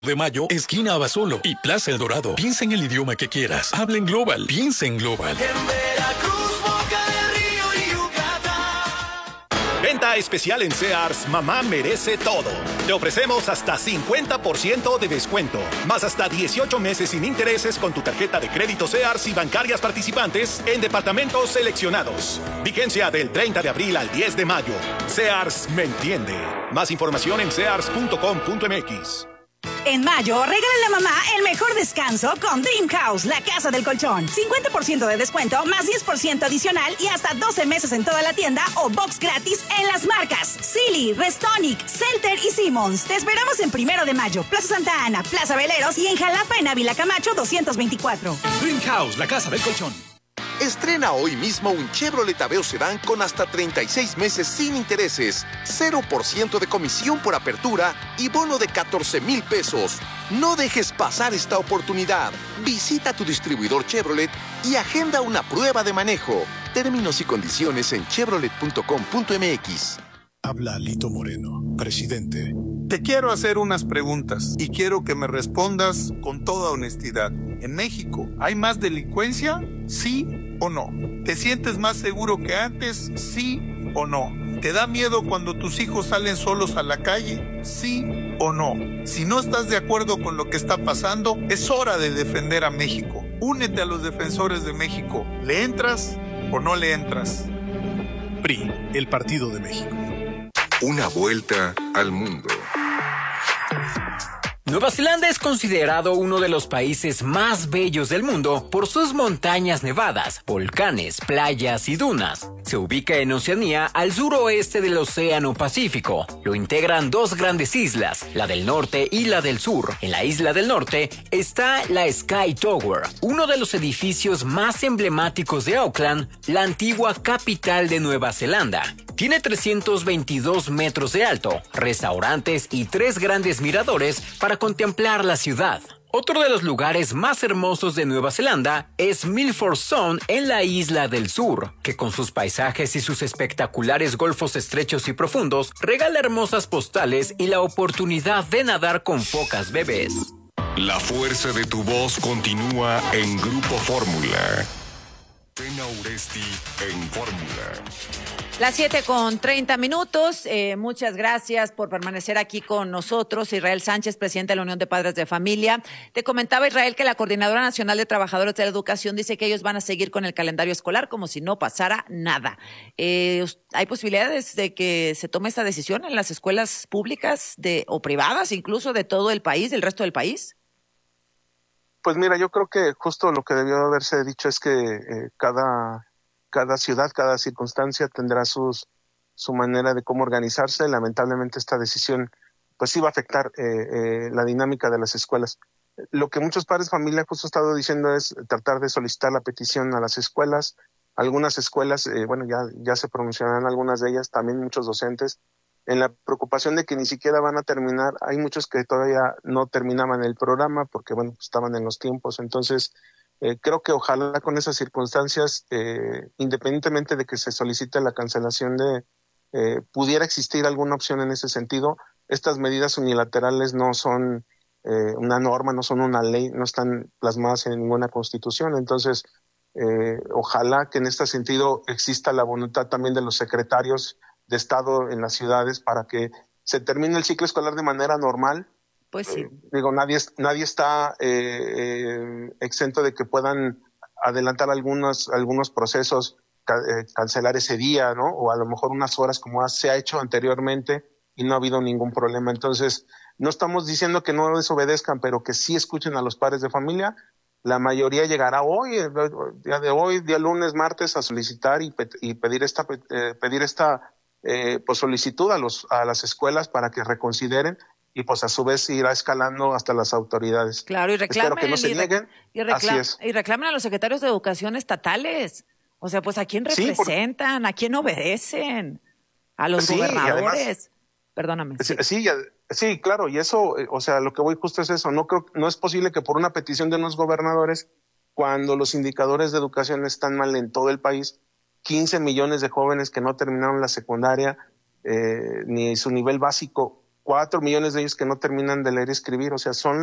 de Mayo, esquina Abasolo y Plaza El Dorado. Piensa en el idioma que quieras. Habla en Global. Piensa en Global. En Veracruz, Boca del Río y Yucatán. Venta especial en Sears, mamá merece todo. Te ofrecemos hasta 50% de descuento, más hasta 18 meses sin intereses con tu tarjeta de crédito Sears y bancarias participantes en departamentos seleccionados. Vigencia del 30 de abril al 10 de mayo. Sears me entiende. Más información en sears.com.mx. En mayo, regálale a mamá el mejor descanso con Dream House, la casa del colchón. 50% de descuento, más 10% adicional y hasta 12 meses en toda la tienda o box gratis en las marcas Silly, Restonic, Celter y Simmons. Te esperamos en 1 de mayo, Plaza Santa Ana, Plaza Veleros y en Jalapa, en Ávila Camacho 224. Dream House, la casa del colchón. Estrena hoy mismo un Chevrolet Aveo Sedán con hasta 36 meses sin intereses, 0% de comisión por apertura y bono de 14,000 pesos. No dejes pasar esta oportunidad. Visita tu distribuidor Chevrolet y agenda una prueba de manejo. Términos y condiciones en chevrolet.com.mx. Habla Lito Moreno, presidente. Te quiero hacer unas preguntas y quiero que me respondas con toda honestidad. ¿En México hay más delincuencia? ¿Sí o no? ¿Te sientes más seguro que antes? ¿Sí o no? ¿Te da miedo cuando tus hijos salen solos a la calle? ¿Sí o no? Si no estás de acuerdo con lo que está pasando, es hora de defender a México. Únete a los defensores de México. ¿Le entras o no le entras? PRI, el Partido de México. Una vuelta al mundo. Nueva Zelanda es considerado uno de los países más bellos del mundo por sus montañas nevadas, volcanes, playas y dunas. Se ubica en Oceanía, al suroeste del Océano Pacífico. Lo integran dos grandes islas, la del norte y la del sur. En la isla del norte está la Sky Tower, uno de los edificios más emblemáticos de Auckland, la antigua capital de Nueva Zelanda. Tiene 322 metros de alto, restaurantes y 3 grandes miradores para contemplar la ciudad. Otro de los lugares más hermosos de Nueva Zelanda es Milford Sound en la isla del sur, que con sus paisajes y sus espectaculares golfos estrechos y profundos regala hermosas postales y la oportunidad de nadar con focas bebés. La fuerza de tu voz continúa en Grupo Fórmula. Tena Uresti en Fórmula. Las 7:30. Muchas gracias por permanecer aquí con nosotros. Israel Sánchez, presidente de la Unión de Padres de Familia. Te comentaba, Israel, que la Coordinadora Nacional de Trabajadores de la Educación dice que ellos van a seguir con el calendario escolar como si no pasara nada. ¿Hay posibilidades de que se tome esta decisión en las escuelas públicas o privadas, incluso de todo el país, del resto del país? Pues mira, yo creo que justo lo que debió haberse dicho es que cada ciudad, cada circunstancia tendrá su manera de cómo organizarse. Lamentablemente esta decisión pues sí va a afectar la dinámica de las escuelas. Lo que muchos padres de familia justo han estado diciendo es tratar de solicitar la petición a las escuelas. Algunas escuelas, ya se pronunciarán algunas de ellas, también muchos docentes, en la preocupación de que ni siquiera van a terminar. Hay muchos que todavía no terminaban el programa porque estaban en los tiempos. Entonces, creo que ojalá con esas circunstancias, independientemente de que se solicite la cancelación pudiera existir alguna opción en ese sentido. Estas medidas unilaterales no son una norma, no son una ley, no están plasmadas en ninguna constitución. Entonces, ojalá que en este sentido exista la voluntad también de los secretarios de Estado en las ciudades para que se termine el ciclo escolar de manera normal. Pues sí. Nadie está exento de que puedan adelantar algunos procesos, cancelar ese día, ¿no? O a lo mejor unas horas como se ha hecho anteriormente y no ha habido ningún problema. Entonces, no estamos diciendo que no desobedezcan, pero que sí escuchen a los padres de familia. La mayoría llegará hoy, día lunes, martes, a solicitar y pedir esta solicitud a las escuelas para que reconsideren y pues a su vez irá escalando hasta las autoridades. Claro, y reclamen. Espero que no se nieguen. Así es. Y reclamen a los secretarios de educación estatales. O sea, pues ¿a quién representan? ¿A quién obedecen? ¿A los gobernadores? Además, perdóname. Sí, claro, y eso, lo que voy justo es eso. No es posible que por una petición de unos gobernadores, cuando los indicadores de educación están mal en todo el país, 15 millones de jóvenes que no terminaron la secundaria, ni su nivel básico, 4 millones de ellos que no terminan de leer y escribir, o sea, son